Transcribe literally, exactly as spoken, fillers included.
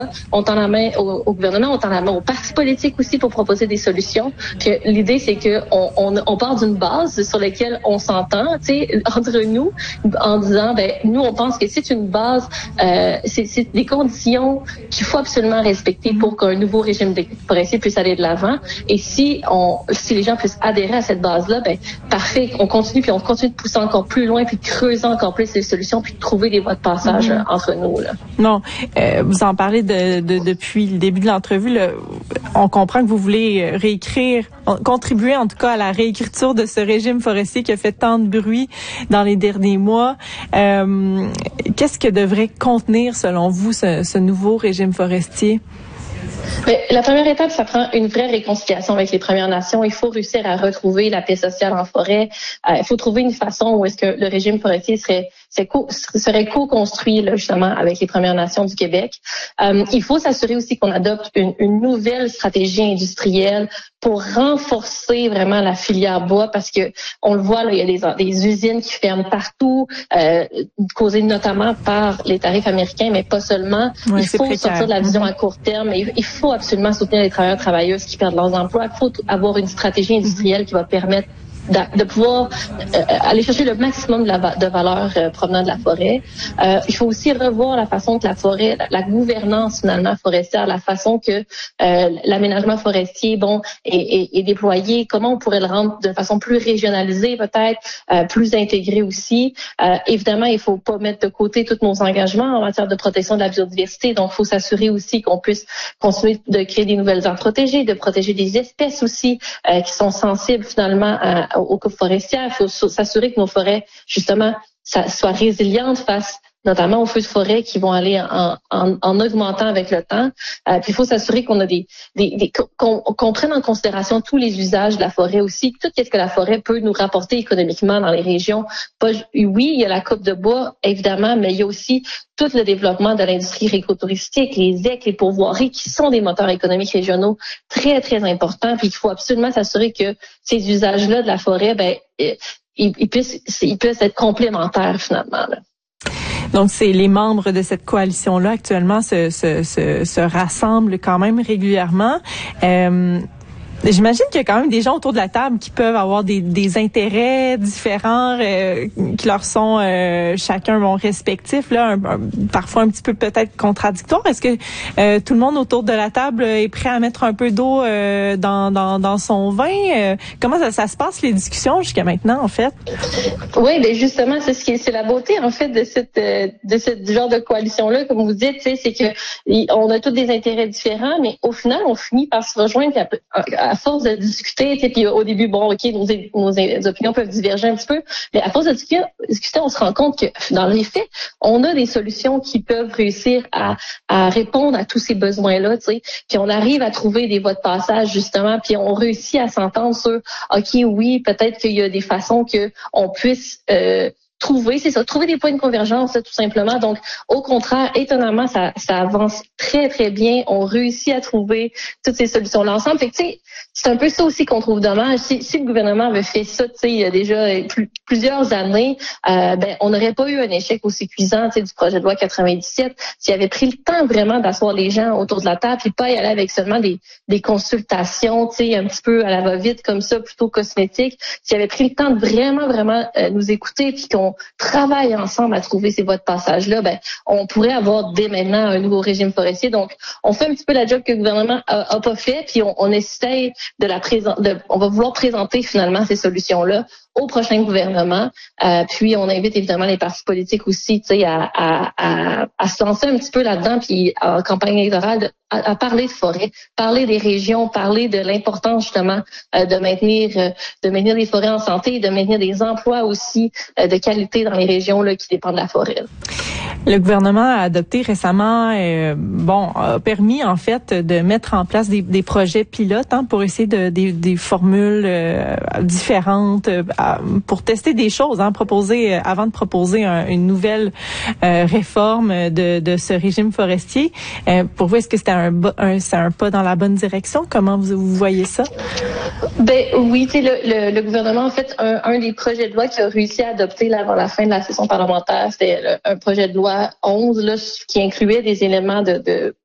on tend la main au, au gouvernement, on tend la main aux partis politiques aussi pour proposer des solutions. Puis l'idée, c'est que on, on, on part d'une base sur laquelle on s'entend, tu sais, entre nous, en disant, ben nous, on pense que c'est une base, euh, c'est, c'est des conditions qu'il faut absolument respecter pour qu'un nouveau régime forestier puisse aller de l'avant. Et si on, si les gens puissent adhérer à cette base-là, ben parfait, on continue puis on continue de pousser encore plus loin puis de creuser encore plus les solutions puis de trouver des voies de passage mm-hmm. entre nous là. Non, euh, vous en parlez de, de depuis le début de l'entrevue. Là, on comprend que vous voulez réécrire, contribuer en tout cas à la réécriture de ce régime forestier qui a fait tant de bruit dans les derniers mois. Euh, qu'est-ce que devrait contenir, selon vous, ce, ce nouveau régime forestier? Mais la première étape, ça prend une vraie réconciliation avec les Premières Nations. Il faut réussir à retrouver la paix sociale en forêt. Euh, il faut trouver une façon où est-ce que le régime forestier serait c'est co- serait co-construit là, justement avec les Premières Nations du Québec. Euh, il faut s'assurer aussi qu'on adopte une, une nouvelle stratégie industrielle pour renforcer vraiment la filière bois parce que on le voit là, il y a des, des usines qui ferment partout, euh, causées notamment par les tarifs américains, mais pas seulement. Oui, il faut précaire. sortir de la vision à court terme. Il, il faut absolument soutenir les travailleurs et travailleuses qui perdent leurs emplois. Il faut avoir une stratégie industrielle qui va permettre de, de pouvoir euh, aller chercher le maximum de, la, de valeur euh, provenant de la forêt. Euh, il faut aussi revoir la façon que la forêt, la, la gouvernance finalement forestière, la façon que euh, l'aménagement forestier, bon, est, est, est déployé. Comment on pourrait le rendre de façon plus régionalisée, peut-être euh, plus intégrée aussi. Euh, évidemment, il faut pas mettre de côté tous nos engagements en matière de protection de la biodiversité. Donc, il faut s'assurer aussi qu'on puisse continuer de créer des nouvelles aires protégées, de protéger des espèces aussi euh, qui sont sensibles finalement à aux coupes forestières. Il faut s'assurer que nos forêts, justement, ça, soient résilientes face notamment aux feux de forêt qui vont aller en, en, en augmentant avec le temps. Euh, puis il faut s'assurer qu'on a des, des, des qu'on, qu'on prenne en considération tous les usages de la forêt aussi, tout ce que la forêt peut nous rapporter économiquement dans les régions. Pas, oui, il y a la coupe de bois, évidemment, mais il y a aussi tout le développement de l'industrie écotouristique, les Z E C, les pourvoiries, qui sont des moteurs économiques régionaux très, très importants. Puis il faut absolument s'assurer que ces usages-là de la forêt, ben, ils, ils puissent, ils puissent être complémentaires finalement, là. Donc, c'est les membres de cette coalition-là actuellement se, se, se, se rassemblent quand même régulièrement. Euh, J'imagine qu'il y a quand même des gens autour de la table qui peuvent avoir des, des intérêts différents euh, qui leur sont euh, chacun bon respectifs là, un, un, parfois un petit peu peut-être contradictoires. Est-ce que euh, tout le monde autour de la table est prêt à mettre un peu d'eau euh, dans, dans dans son vin? Euh, comment ça, ça se passe les discussions jusqu'à maintenant en fait? Oui, ben justement, c'est ce qui c'est la beauté en fait de cette de ce genre de coalition là, comme vous dites, c'est que on a tous des intérêts différents, mais au final, on finit par se rejoindre à, à force de discuter, puis au début, bon, ok, nos, nos, nos opinions peuvent diverger un petit peu, mais à force de discuter, on se rend compte que dans les faits, on a des solutions qui peuvent réussir à, à répondre à tous ces besoins-là, tu sais, puis on arrive à trouver des voies de passage justement, puis on réussit à s'entendre sur, ok, oui, peut-être qu'il y a des façons que on puisse euh, trouver, c'est ça, trouver des points de convergence, là, tout simplement. Donc, au contraire, étonnamment, ça, ça avance très, très bien. On réussit à trouver toutes ces solutions-là ensemble. Fait que, tu sais, c'est un peu ça aussi qu'on trouve dommage. Si, si le gouvernement avait fait ça, tu sais, il y a déjà plus, plusieurs années, euh, ben, on n'aurait pas eu un échec aussi cuisant, tu sais, du projet de loi quatre-vingt-dix-sept. S'il avait pris le temps vraiment d'asseoir les gens autour de la table, puis pas y aller avec seulement des, des consultations, tu sais, un petit peu à la va-vite comme ça, plutôt cosmétique. S'il avait pris le temps de vraiment, vraiment euh, nous écouter, puis qu'on travaille ensemble à trouver ces voies de passage-là, ben, on pourrait avoir dès maintenant un nouveau régime forestier. Donc, on fait un petit peu la job que le gouvernement a, a pas fait, puis on, on essaye de la présenter, on va vouloir présenter finalement ces solutions-là au prochain gouvernement. Euh, puis on invite évidemment les partis politiques aussi, tu sais, à, à, à, à se lancer un petit peu là-dedans, puis en campagne électorale, de, à, à parler de forêt, parler des régions, parler de l'importance justement euh, de maintenir, euh, de maintenir les forêts en santé, de maintenir des emplois aussi euh, de qualité dans les régions là qui dépendent de la forêt. Le gouvernement a adopté récemment, euh, bon, a permis en fait de mettre en place des, des projets pilotes hein, pour essayer de des, des formules euh, différentes euh, pour tester des choses, hein, proposer euh, avant de proposer un, une nouvelle euh, réforme de, de ce régime forestier. Euh, pour vous, est-ce que c'était un, un c'est un pas dans la bonne direction? Comment vous, vous voyez ça? Ben oui, tu sais, le, le, le gouvernement en fait un, un des projets de loi qu'il a réussi à adopter là, avant la fin de la session parlementaire, c'était le, un projet de loi onze là, qui incluait des éléments de, de